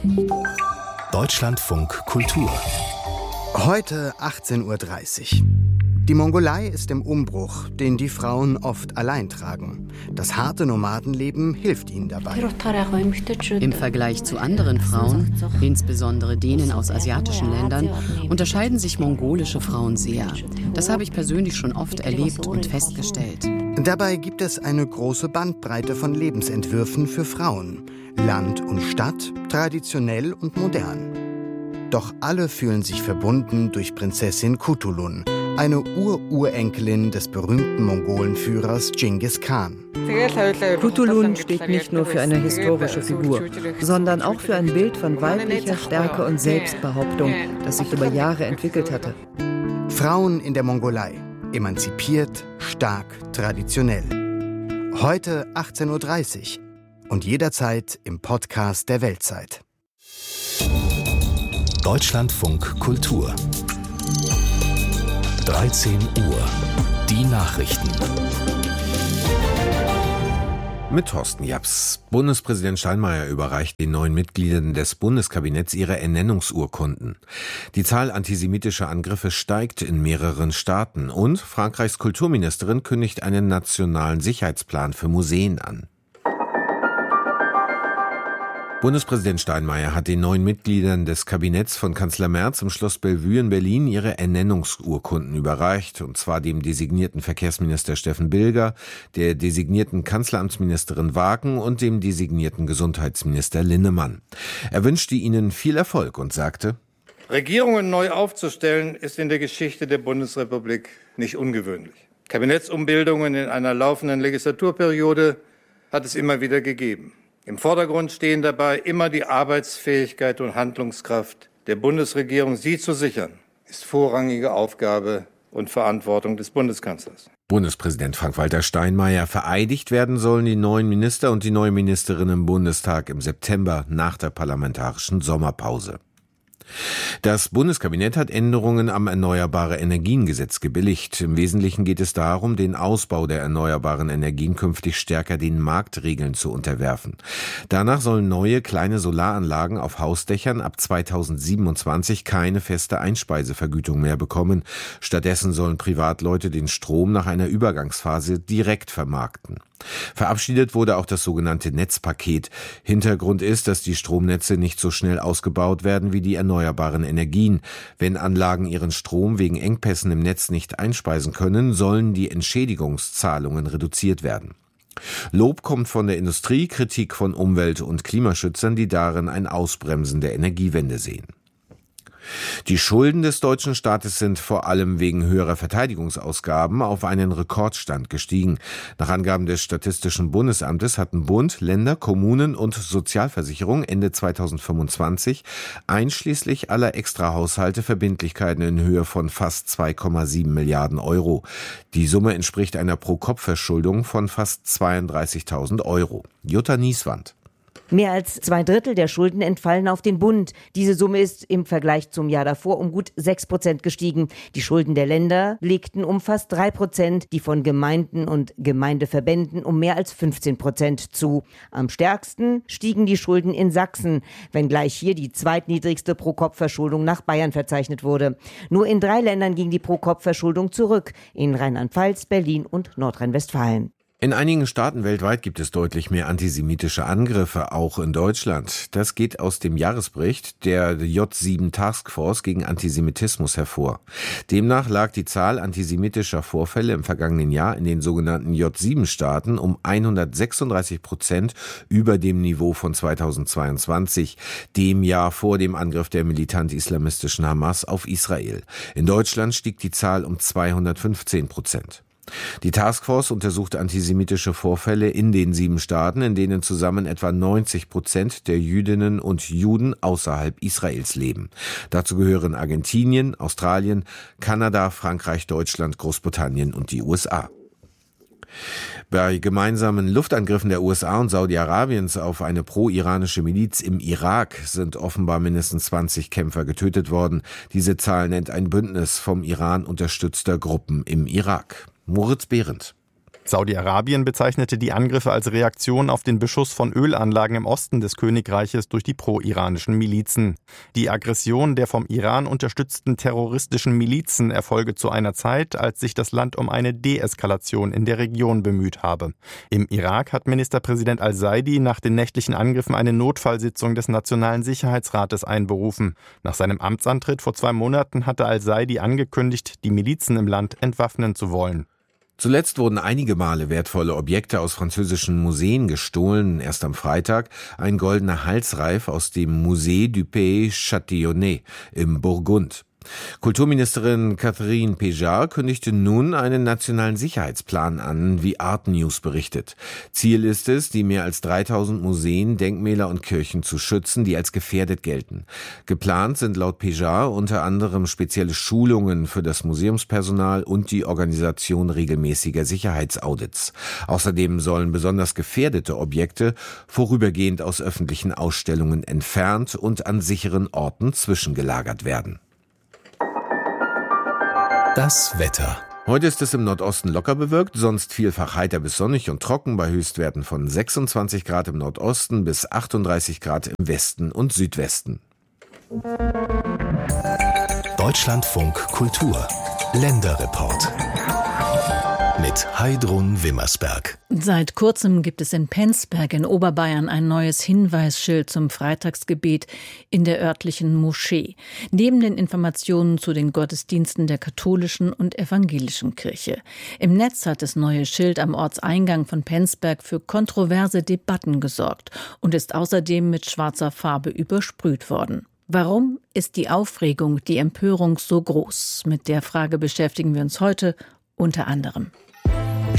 Deutschlandfunk Kultur. Heute 18:30 Uhr. Die Mongolei ist im Umbruch, den die Frauen oft allein tragen. Das harte Nomadenleben hilft ihnen dabei. Im Vergleich zu anderen Frauen, insbesondere denen aus asiatischen Ländern, unterscheiden sich mongolische Frauen sehr. Das habe ich persönlich schon oft erlebt und festgestellt. Dabei gibt es eine große Bandbreite von Lebensentwürfen für Frauen. Land und Stadt, traditionell und modern. Doch alle fühlen sich verbunden durch Prinzessin Kutulun, eine Urenkelin des berühmten Mongolenführers Genghis Khan. Kutulun steht nicht nur für eine historische Figur, sondern auch für ein Bild von weiblicher Stärke und Selbstbehauptung, das sich über Jahre entwickelt hatte. Frauen in der Mongolei. Emanzipiert, stark, traditionell. Heute 18:30 Uhr und jederzeit im Podcast der Weltzeit. Deutschlandfunk Kultur. 13 Uhr. Die Nachrichten. Mit Thorsten Japs. Bundespräsident Steinmeier überreicht den neuen Mitgliedern des Bundeskabinetts ihre Ernennungsurkunden. Die Zahl antisemitischer Angriffe steigt in mehreren Staaten und Frankreichs Kulturministerin kündigt einen nationalen Sicherheitsplan für Museen an. Bundespräsident Steinmeier hat den neuen Mitgliedern des Kabinetts von Kanzler Merz im Schloss Bellevue in Berlin ihre Ernennungsurkunden überreicht, und zwar dem designierten Verkehrsminister Steffen Bilger, der designierten Kanzleramtsministerin Wagen und dem designierten Gesundheitsminister Linnemann. Er wünschte ihnen viel Erfolg und sagte: Regierungen neu aufzustellen, ist in der Geschichte der Bundesrepublik nicht ungewöhnlich. Kabinettsumbildungen in einer laufenden Legislaturperiode hat es immer wieder gegeben. Im Vordergrund stehen dabei immer die Arbeitsfähigkeit und Handlungskraft der Bundesregierung. Sie zu sichern, ist vorrangige Aufgabe und Verantwortung des Bundeskanzlers. Bundespräsident Frank-Walter Steinmeier: Vereidigt werden sollen die neuen Minister und die neue Ministerin im Bundestag im September nach der parlamentarischen Sommerpause. Das Bundeskabinett hat Änderungen am Erneuerbare-Energien-Gesetz gebilligt. Im Wesentlichen geht es darum, den Ausbau der erneuerbaren Energien künftig stärker den Marktregeln zu unterwerfen. Danach sollen neue kleine Solaranlagen auf Hausdächern ab 2027 keine feste Einspeisevergütung mehr bekommen. Stattdessen sollen Privatleute den Strom nach einer Übergangsphase direkt vermarkten. Verabschiedet wurde auch das sogenannte Netzpaket. Hintergrund ist, dass die Stromnetze nicht so schnell ausgebaut werden wie die erneuerbaren Energien. Wenn Anlagen ihren Strom wegen Engpässen im Netz nicht einspeisen können, sollen die Entschädigungszahlungen reduziert werden. Lob kommt von der Industrie, Kritik von Umwelt- und Klimaschützern, die darin ein Ausbremsen der Energiewende sehen. Die Schulden des deutschen Staates sind vor allem wegen höherer Verteidigungsausgaben auf einen Rekordstand gestiegen. Nach Angaben des Statistischen Bundesamtes hatten Bund, Länder, Kommunen und Sozialversicherung Ende 2025 einschließlich aller Extrahaushalte Verbindlichkeiten in Höhe von fast 2,7 Milliarden Euro. Die Summe entspricht einer Pro-Kopf-Verschuldung von fast 32.000 Euro. Jutta Nieswand. Mehr als 2/3 der Schulden entfallen auf den Bund. Diese Summe ist im Vergleich zum Jahr davor um gut 6% gestiegen. Die Schulden der Länder legten um fast 3%, die von Gemeinden und Gemeindeverbänden um mehr als 15% zu. Am stärksten stiegen die Schulden in Sachsen, wenngleich hier die zweitniedrigste Pro-Kopf-Verschuldung nach Bayern verzeichnet wurde. Nur in 3 Ländern ging die Pro-Kopf-Verschuldung zurück, in Rheinland-Pfalz, Berlin und Nordrhein-Westfalen. In einigen Staaten weltweit gibt es deutlich mehr antisemitische Angriffe, auch in Deutschland. Das geht aus dem Jahresbericht der J7 Taskforce gegen Antisemitismus hervor. Demnach lag die Zahl antisemitischer Vorfälle im vergangenen Jahr in den sogenannten J7-Staaten um 136% über dem Niveau von 2022, dem Jahr vor dem Angriff der militant-islamistischen Hamas auf Israel. In Deutschland stieg die Zahl um 215%. Die Taskforce untersucht antisemitische Vorfälle in den 7 Staaten, in denen zusammen etwa 90% der Jüdinnen und Juden außerhalb Israels leben. Dazu gehören Argentinien, Australien, Kanada, Frankreich, Deutschland, Großbritannien und die USA. Bei gemeinsamen Luftangriffen der USA und Saudi-Arabiens auf eine pro-iranische Miliz im Irak sind offenbar mindestens 20 Kämpfer getötet worden. Diese Zahl nennt ein Bündnis vom Iran unterstützter Gruppen im Irak. Moritz Behrendt. Saudi-Arabien bezeichnete die Angriffe als Reaktion auf den Beschuss von Ölanlagen im Osten des Königreiches durch die pro-iranischen Milizen. Die Aggression der vom Iran unterstützten terroristischen Milizen erfolge zu einer Zeit, als sich das Land um eine Deeskalation in der Region bemüht habe. Im Irak hat Ministerpräsident al-Saidi nach den nächtlichen Angriffen eine Notfallsitzung des Nationalen Sicherheitsrates einberufen. Nach seinem Amtsantritt vor 2 Monaten hatte al-Saidi angekündigt, die Milizen im Land entwaffnen zu wollen. Zuletzt wurden einige Male wertvolle Objekte aus französischen Museen gestohlen. Erst am Freitag ein goldener Halsreif aus dem Musée du Pays Châtillonnais im Burgund. Kulturministerin Catherine Péjart kündigte nun einen nationalen Sicherheitsplan an, wie Art News berichtet. Ziel ist es, die mehr als 3000 Museen, Denkmäler und Kirchen zu schützen, die als gefährdet gelten. Geplant sind laut Péjart unter anderem spezielle Schulungen für das Museumspersonal und die Organisation regelmäßiger Sicherheitsaudits. Außerdem sollen besonders gefährdete Objekte vorübergehend aus öffentlichen Ausstellungen entfernt und an sicheren Orten zwischengelagert werden. Das Wetter. Heute ist es im Nordosten locker bewölkt, sonst vielfach heiter bis sonnig und trocken bei Höchstwerten von 26 Grad im Nordosten bis 38 Grad im Westen und Südwesten. Deutschlandfunk Kultur. Länderreport. Mit Heidrun Wimmersberg. Seit kurzem gibt es in Penzberg in Oberbayern ein neues Hinweisschild zum Freitagsgebet in der örtlichen Moschee. Neben den Informationen zu den Gottesdiensten der katholischen und evangelischen Kirche. Im Netz hat das neue Schild am Ortseingang von Penzberg für kontroverse Debatten gesorgt und ist außerdem mit schwarzer Farbe übersprüht worden. Warum ist die Aufregung, die Empörung so groß? Mit der Frage beschäftigen wir uns heute unter anderem.